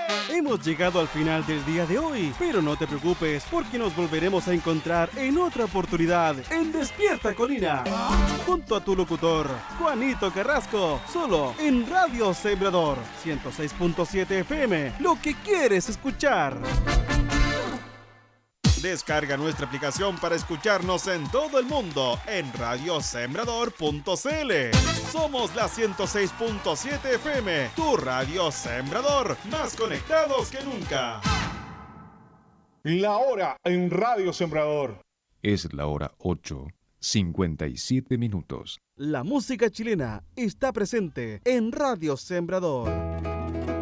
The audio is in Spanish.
Hemos llegado al final del día de hoy, pero no te preocupes porque nos volveremos a encontrar en otra oportunidad en Despierta Colina, junto a tu locutor, Juanito Carrasco, solo en Radio Sembrador 106.7 FM, lo que quieres escuchar. Descarga nuestra aplicación para escucharnos en todo el mundo en radiosembrador.cl. Somos la 106.7 FM, tu Radio Sembrador, más conectados que nunca. La hora en Radio Sembrador. Es la hora 8:57 minutos. La música chilena está presente en Radio Sembrador.